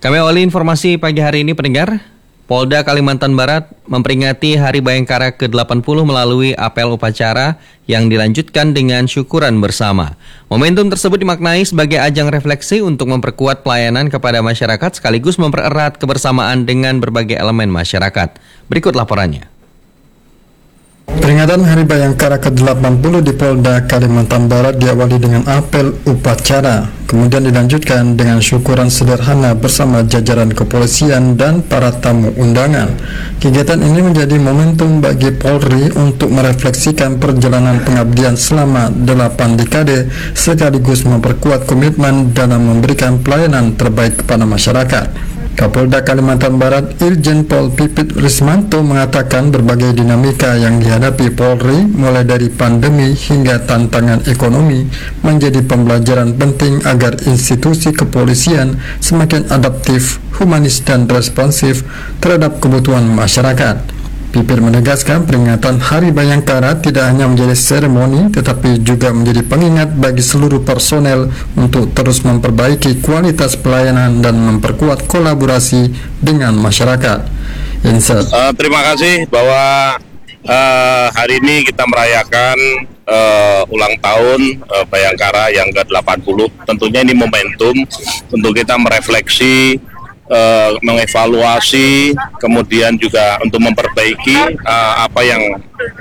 Kami awali informasi pagi hari ini pendengar. Polda Kalimantan Barat memperingati Hari Bayangkara ke-80 melalui apel upacara yang dilanjutkan dengan syukuran bersama. Momentum tersebut dimaknai sebagai ajang refleksi untuk memperkuat pelayanan kepada masyarakat sekaligus mempererat kebersamaan dengan berbagai elemen masyarakat. Berikut laporannya. Peringatan Hari Bayangkara ke-80 di Polda Kalimantan Barat diawali dengan apel upacara, kemudian dilanjutkan dengan syukuran sederhana bersama jajaran kepolisian dan para tamu undangan. Kegiatan ini menjadi momentum bagi Polri untuk merefleksikan perjalanan pengabdian selama 8 dekade sekaligus memperkuat komitmen dalam memberikan pelayanan terbaik kepada masyarakat. Kapolda Kalimantan Barat Irjen Pol Pipit Rismanto mengatakan berbagai dinamika yang dihadapi Polri mulai dari pandemi hingga tantangan ekonomi menjadi pembelajaran penting agar institusi kepolisian semakin adaptif, humanis dan responsif terhadap kebutuhan masyarakat. Pipit menegaskan peringatan Hari Bayangkara tidak hanya menjadi seremoni tetapi juga menjadi pengingat bagi seluruh personel untuk terus memperbaiki kualitas pelayanan dan memperkuat kolaborasi dengan masyarakat. Insert. Terima kasih bahwa hari ini kita merayakan ulang tahun Bayangkara yang ke-80. Tentunya ini momentum untuk kita merefleksi, mengevaluasi, kemudian juga untuk memperbaiki apa yang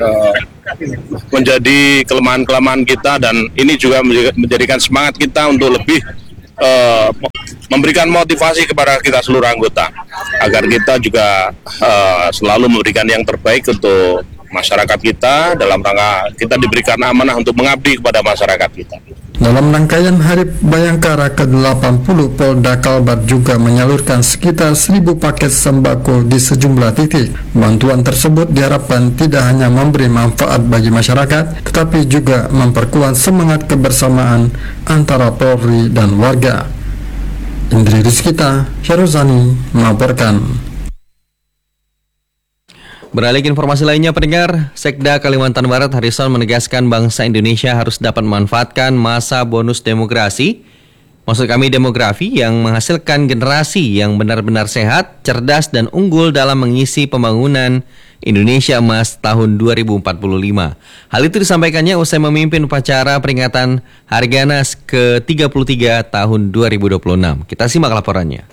menjadi kelemahan-kelemahan kita, dan ini juga menjadikan semangat kita untuk lebih memberikan motivasi kepada kita seluruh anggota agar kita juga selalu memberikan yang terbaik untuk masyarakat kita dalam rangka kita diberikan amanah untuk mengabdi kepada masyarakat kita. Dalam rangkaian Hari Bayangkara ke-80, Polda Kalbar juga menyalurkan sekitar 1.000 paket sembako di sejumlah titik. Bantuan tersebut diharapkan tidak hanya memberi manfaat bagi masyarakat, tetapi juga memperkuat semangat kebersamaan antara Polri dan warga. Indri Rizkita, Syaruzani melaporkan. Beralih ke informasi lainnya pendengar, Sekda Kalimantan Barat Harrison menegaskan bangsa Indonesia harus dapat memanfaatkan masa bonus demografi, maksud kami demografi yang menghasilkan generasi yang benar-benar sehat, cerdas dan unggul dalam mengisi pembangunan Indonesia Emas tahun 2045. Hal itu disampaikannya usai memimpin upacara peringatan Harganas ke-33 tahun 2026. Kita simak laporannya.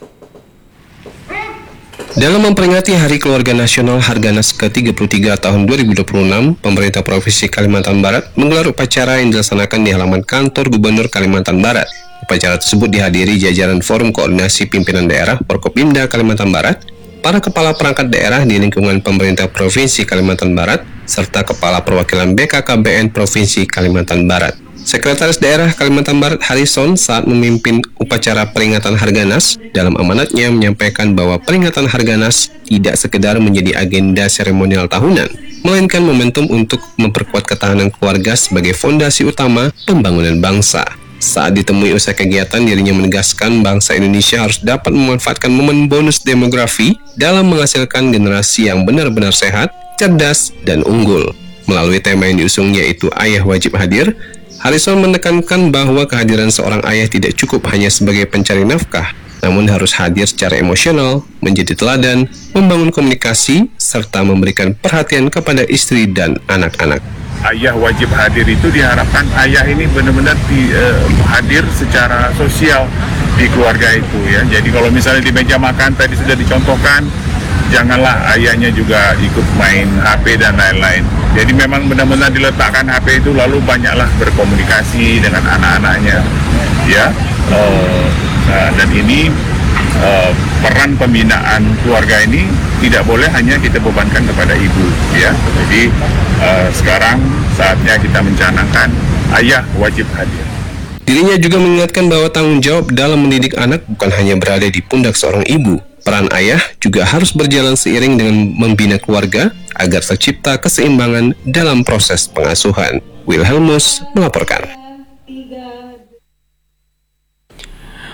Dalam memperingati Hari Keluarga Nasional Harganas ke-33 tahun 2026, pemerintah Provinsi Kalimantan Barat menggelar upacara yang dilaksanakan di halaman kantor Gubernur Kalimantan Barat. Upacara tersebut dihadiri jajaran Forum Koordinasi Pimpinan Daerah Forkopimda Kalimantan Barat, para kepala perangkat daerah di lingkungan pemerintah Provinsi Kalimantan Barat, serta kepala perwakilan BKKBN Provinsi Kalimantan Barat. Sekretaris Daerah Kalimantan Barat Harrison saat memimpin upacara peringatan Harganas dalam amanatnya menyampaikan bahwa peringatan Harganas tidak sekedar menjadi agenda seremonial tahunan, melainkan momentum untuk memperkuat ketahanan keluarga sebagai fondasi utama pembangunan bangsa. Saat ditemui usai kegiatan, dirinya menegaskan bangsa Indonesia harus dapat memanfaatkan momen bonus demografi dalam menghasilkan generasi yang benar-benar sehat, cerdas, dan unggul. Melalui tema yang diusungnya yaitu Ayah Wajib Hadir, Harrison menekankan bahwa kehadiran seorang ayah tidak cukup hanya sebagai pencari nafkah, namun harus hadir secara emosional, menjadi teladan, membangun komunikasi, serta memberikan perhatian kepada istri dan anak-anak. Ayah wajib hadir itu diharapkan ayah ini benar-benar hadir secara sosial di keluarga itu ya. Jadi kalau misalnya di meja makan tadi sudah dicontohkan, janganlah ayahnya juga ikut main HP dan lain-lain. Jadi memang benar-benar diletakkan HP itu lalu banyaklah berkomunikasi dengan anak-anaknya ya. Dan ini peran pembinaan keluarga ini tidak boleh hanya kita bebankan kepada ibu ya. Jadi sekarang saatnya kita mencanangkan ayah wajib hadir. Dirinya juga mengingatkan bahwa tanggung jawab dalam mendidik anak bukan hanya berada di pundak seorang ibu. Peran ayah juga harus berjalan seiring dengan membina keluarga agar tercipta keseimbangan dalam proses pengasuhan. Wilhelmus melaporkan.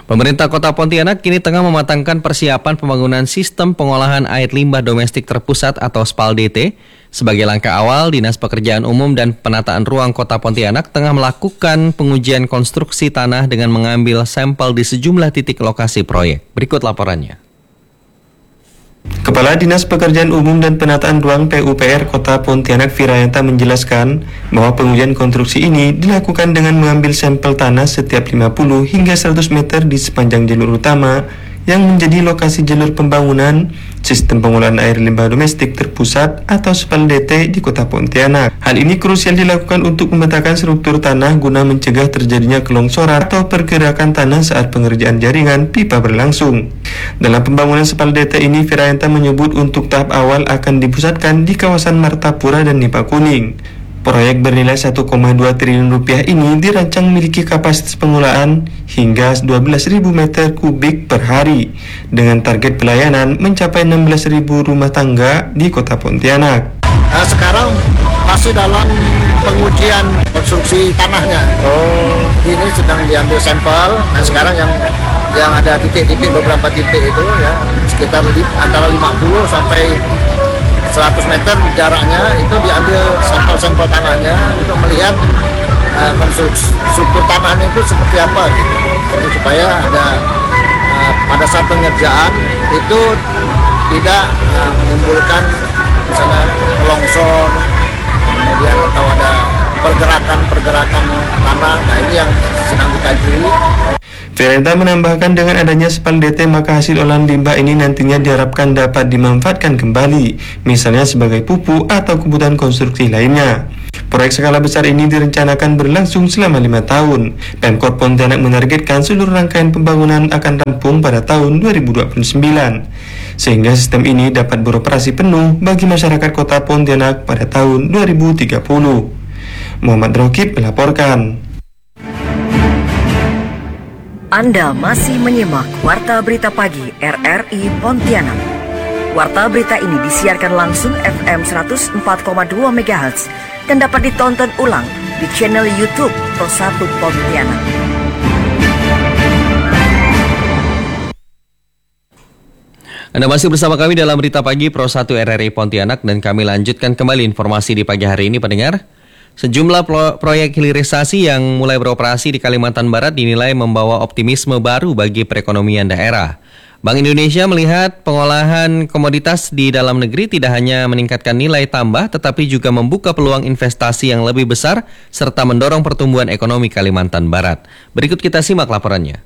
Pemerintah Kota Pontianak kini tengah mematangkan persiapan pembangunan sistem pengolahan air limbah domestik terpusat atau SPAL-DT. Sebagai langkah awal, Dinas Pekerjaan Umum dan Penataan Ruang Kota Pontianak tengah melakukan pengujian konstruksi tanah dengan mengambil sampel di sejumlah titik lokasi proyek. Berikut laporannya. Kepala Dinas Pekerjaan Umum dan Penataan Ruang PUPR Kota Pontianak Virayanta menjelaskan bahwa pengujian konstruksi ini dilakukan dengan mengambil sampel tanah setiap 50 hingga 100 meter di sepanjang jalur utama yang menjadi lokasi jalur pembangunan sistem pengolahan air limbah domestik terpusat atau SPAL-DT di Kota Pontianak. Hal ini krusial dilakukan untuk memetakan struktur tanah guna mencegah terjadinya kelongsoran atau pergerakan tanah saat pengerjaan jaringan pipa berlangsung. Dalam pembangunan SPAL-DT ini, Virayanta menyebut untuk tahap awal akan dipusatkan di kawasan Martapura dan Nipa Kuning. Proyek bernilai 1,2 triliun rupiah ini dirancang memiliki kapasitas pengolahan hingga 12.000 meter kubik per hari dengan target pelayanan mencapai 16.000 rumah tangga di Kota Pontianak. Sekarang masih dalam pengujian konstruksi tanahnya. Ini sedang diambil sampel. Nah, sekarang yang ada titik-titik, beberapa titik itu ya sekitar antara 50 sampai 100 meter jaraknya itu diambil sampel-sampel tanahnya untuk melihat struktur tanahnya itu seperti apa gitu. Jadi supaya ada pada saat pengerjaan itu tidak menimbulkan misalnya longsor, kemudian atau ada pergerakan tanah. Nah, ini yang sedang dikaji. Virayanta menambahkan dengan adanya SPAL-DT maka hasil olahan limbah ini nantinya diharapkan dapat dimanfaatkan kembali, misalnya sebagai pupuk atau kebutuhan konstruksi lainnya. Proyek skala besar ini direncanakan berlangsung selama 5 tahun. Pemkot Pontianak menargetkan seluruh rangkaian pembangunan akan rampung pada tahun 2029, sehingga sistem ini dapat beroperasi penuh bagi masyarakat Kota Pontianak pada tahun 2030. Muhammad Rokib melaporkan. Anda masih menyimak Warta Berita Pagi RRI Pontianak. Warta berita ini disiarkan langsung FM 104,2 MHz dan dapat ditonton ulang di channel YouTube Pro 1 Pontianak. Anda masih bersama kami dalam Berita Pagi Pro 1 RRI Pontianak dan kami lanjutkan kembali informasi di pagi hari ini, pendengar. Sejumlah proyek hilirisasi yang mulai beroperasi di Kalimantan Barat dinilai membawa optimisme baru bagi perekonomian daerah. Bank Indonesia melihat pengolahan komoditas di dalam negeri tidak hanya meningkatkan nilai tambah, tetapi juga membuka peluang investasi yang lebih besar serta mendorong pertumbuhan ekonomi Kalimantan Barat. Berikut kita simak laporannya.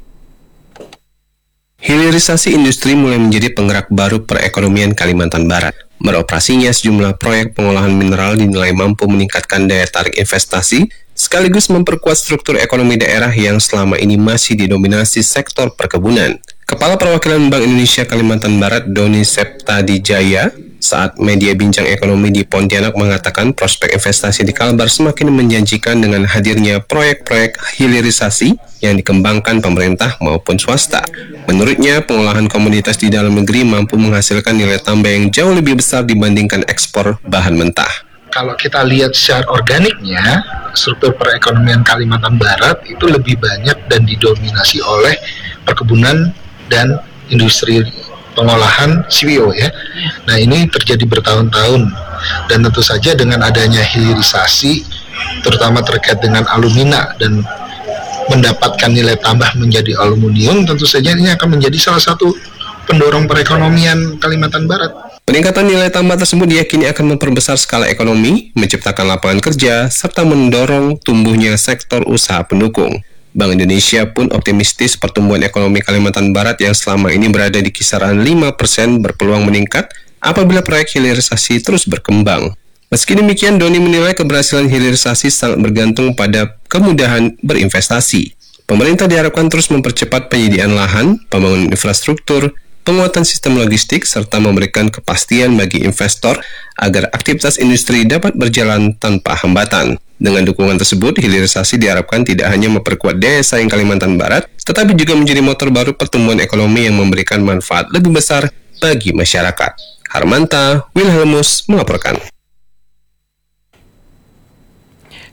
Hilirisasi industri mulai menjadi penggerak baru perekonomian Kalimantan Barat. Beroperasinya sejumlah proyek pengolahan mineral dinilai mampu meningkatkan daya tarik investasi, sekaligus memperkuat struktur ekonomi daerah yang selama ini masih didominasi sektor perkebunan. Kepala Perwakilan Bank Indonesia Kalimantan Barat, Doni Septadijaya, saat media bincang ekonomi di Pontianak mengatakan prospek investasi di Kalbar semakin menjanjikan dengan hadirnya proyek-proyek hilirisasi yang dikembangkan pemerintah maupun swasta. Menurutnya, pengolahan komoditas di dalam negeri mampu menghasilkan nilai tambah yang jauh lebih besar dibandingkan ekspor bahan mentah. Kalau kita lihat secara organiknya, struktur perekonomian Kalimantan Barat itu lebih banyak dan didominasi oleh perkebunan dan industri pengolahan CPO ya. Nah, ini terjadi bertahun-tahun dan tentu saja dengan adanya hilirisasi terutama terkait dengan alumina dan mendapatkan nilai tambah menjadi aluminium, tentu saja ini akan menjadi salah satu pendorong perekonomian Kalimantan Barat. Peningkatan nilai tambah tersebut diyakini akan memperbesar skala ekonomi, menciptakan lapangan kerja, serta mendorong tumbuhnya sektor usaha pendukung. Bank Indonesia pun optimistis pertumbuhan ekonomi Kalimantan Barat yang selama ini berada di kisaran 5% berpeluang meningkat apabila proyek hilirisasi terus berkembang. Meski demikian, Doni menilai keberhasilan hilirisasi sangat bergantung pada kemudahan berinvestasi. Pemerintah diharapkan terus mempercepat penyediaan lahan, pembangunan infrastruktur, penguatan sistem logistik, serta memberikan kepastian bagi investor agar aktivitas industri dapat berjalan tanpa hambatan. Dengan dukungan tersebut, hilirisasi diharapkan tidak hanya memperkuat daya saing Kalimantan Barat, tetapi juga menjadi motor baru pertumbuhan ekonomi yang memberikan manfaat lebih besar bagi masyarakat. Harmanta Wilhelmus melaporkan.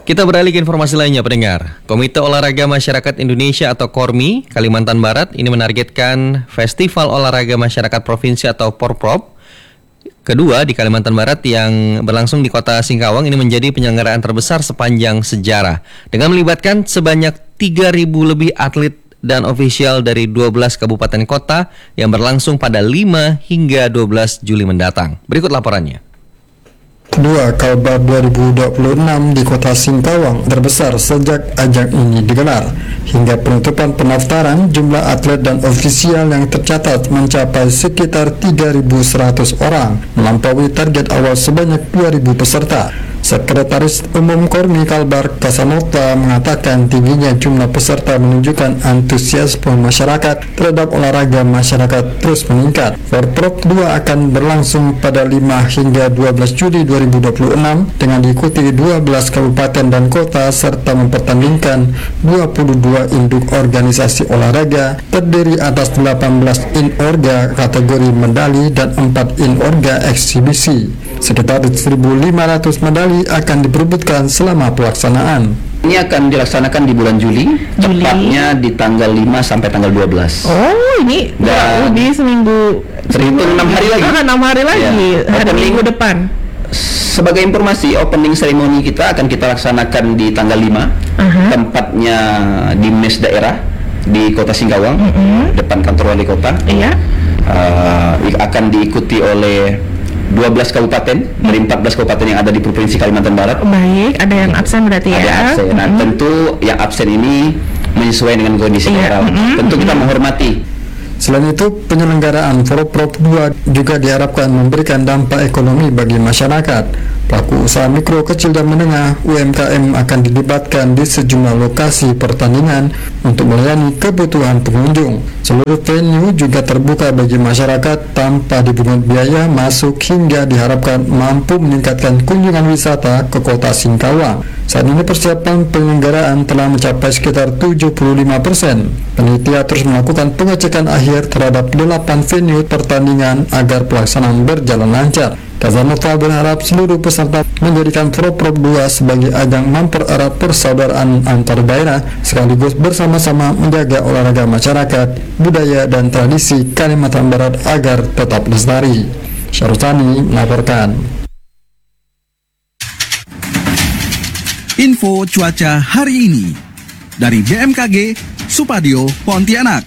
Kita beralih ke informasi lainnya, pendengar. Komite Olahraga Masyarakat Indonesia atau KORMI Kalimantan Barat ini menargetkan Festival Olahraga Masyarakat Provinsi atau Porprov kedua di Kalimantan Barat yang berlangsung di kota Singkawang ini menjadi penyelenggaraan terbesar sepanjang sejarah dengan melibatkan sebanyak 3.000 lebih atlet dan ofisial dari 12 kabupaten kota yang berlangsung pada 5 hingga 12 Juli mendatang. Berikut laporannya. Kedua Kalbar 2026 di kota Singkawang terbesar sejak ajang ini digelar. Hingga penutupan pendaftaran, jumlah atlet dan ofisial yang tercatat mencapai sekitar 3.100 orang, melampaui target awal sebanyak 2.000 peserta. Sekretaris Umum KORMI Kalbar Kasanota mengatakan tingginya jumlah peserta menunjukkan antusiasme masyarakat terhadap olahraga masyarakat terus meningkat. Porprov 2 akan berlangsung pada 5 hingga 12 Juli 2026 dengan diikuti 12 kabupaten dan kota serta mempertandingkan 22 induk organisasi olahraga terdiri atas 18 inorga kategori medali dan 4 inorga eksibisi. Sekitar 1.500 medali akan diperebutkan selama pelaksanaan. Ini akan dilaksanakan di bulan Juli, tepatnya di tanggal 5 sampai tanggal 12. Oh, ini lebih seminggu. Terhitung 6 hari lagi. 6 hari lagi, Ya, hari minggu depan. Sebagai informasi, opening ceremony kita akan kita laksanakan di tanggal 5. Tempatnya di mes daerah di Kota Singkawang, depan kantor wali kota. Iya. Akan diikuti oleh 12 kabupaten dari 14 kabupaten yang ada di Provinsi Kalimantan Barat. Baik, ada yang absen berarti ya. Ada yang absen. Nah, tentu yang absen ini menyesuaikan dengan kondisi daerah. Tentu kita menghormati. Selain itu, penyelenggaraan Porprov 2 juga diharapkan memberikan dampak ekonomi bagi masyarakat. Pelaku usaha mikro, kecil dan menengah UMKM akan dilibatkan di sejumlah lokasi pertandingan untuk melayani kebutuhan pengunjung. Seluruh venue juga terbuka bagi masyarakat tanpa dipungut biaya masuk hingga diharapkan mampu meningkatkan kunjungan wisata ke kota Singkawang. Saat ini persiapan penyelenggaraan telah mencapai sekitar 75%. Panitia terus melakukan pengecekan akhir terhadap 8 venue pertandingan agar pelaksanaan berjalan lancar. Kazanova berharap seluruh peserta menjadikan Porprov 2 sebagai ajang mempererat persaudaraan antar daerah sekaligus bersama-sama menjaga olahraga masyarakat, budaya dan tradisi Kalimantan Barat agar tetap lestari. Syarutani melaporkan. Info cuaca hari ini dari BMKG Supadio Pontianak.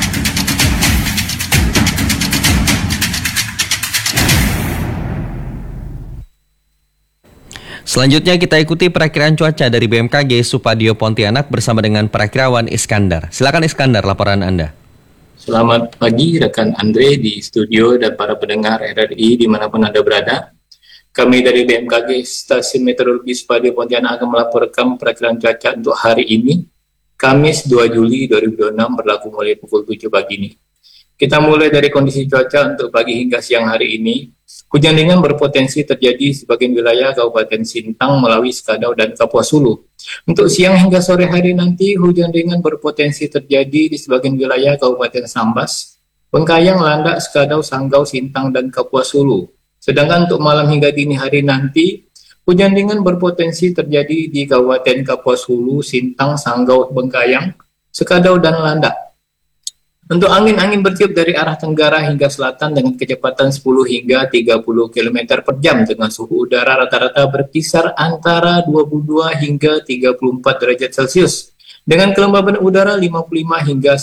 Selanjutnya kita ikuti perakiraan cuaca dari BMKG Supadio Pontianak bersama dengan perakirawan Iskandar. Silakan Iskandar, laporan Anda. Selamat pagi rekan Andre di studio dan para pendengar RRI dimanapun Anda berada. Kami dari BMKG Stasiun Meteorologi Supadio Pontianak akan melaporkan perakiraan cuaca untuk hari ini, Kamis 2 Juli 2026 berlaku mulai pukul 7 pagi ini. Kita mulai dari kondisi cuaca untuk pagi hingga siang hari ini. Hujan ringan berpotensi terjadi di sebagian wilayah Kabupaten Sintang, Melawi, Sekadau, dan Kapuas Hulu. Untuk siang hingga sore hari nanti, hujan ringan berpotensi terjadi di sebagian wilayah Kabupaten Sambas, Bengkayang, Landak, Sekadau, Sanggau, Sintang, dan Kapuas Hulu. Sedangkan untuk malam hingga dini hari nanti, hujan ringan berpotensi terjadi di Kabupaten Kapuas Hulu, Sintang, Sanggau, Bengkayang, Sekadau, dan Landak. Untuk angin bertiup dari arah tenggara hingga selatan dengan kecepatan 10 hingga 30 km per jam dengan suhu udara rata-rata berkisar antara 22 hingga 34 derajat Celcius dengan kelembaban udara 55 hingga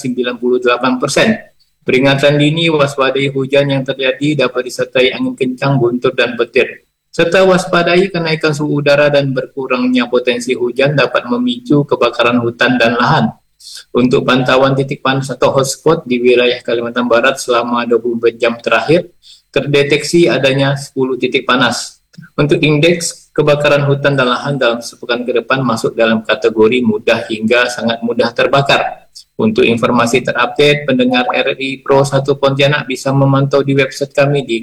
98%. Peringatan dini waspadai hujan yang terjadi dapat disertai angin kencang, guntur, dan petir. Serta waspadai kenaikan suhu udara dan berkurangnya potensi hujan dapat memicu kebakaran hutan dan lahan. Untuk pantauan titik panas atau hotspot di wilayah Kalimantan Barat selama 24 jam terakhir, terdeteksi adanya 10 titik panas. Untuk indeks kebakaran hutan dan lahan dalam sepekan ke depan masuk dalam kategori mudah hingga sangat mudah terbakar. Untuk informasi terupdate, pendengar RRI Pro 1 Pontianak bisa memantau di website kami di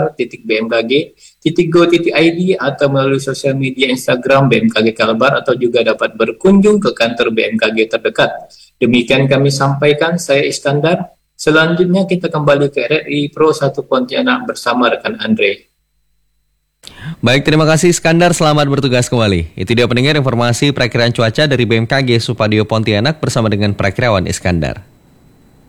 kalbar.bmkg.go.id atau melalui sosial media Instagram BMKG Kalbar atau juga dapat berkunjung ke kantor BMKG terdekat. Demikian kami sampaikan, saya Iskandar. Selanjutnya kita kembali ke RRI Pro 1 Pontianak bersama rekan Andre. Baik, terima kasih Iskandar, selamat bertugas kembali. Itu dia pendengar informasi perakiraan cuaca dari BMKG Supadio Pontianak bersama dengan Prakirawan Iskandar.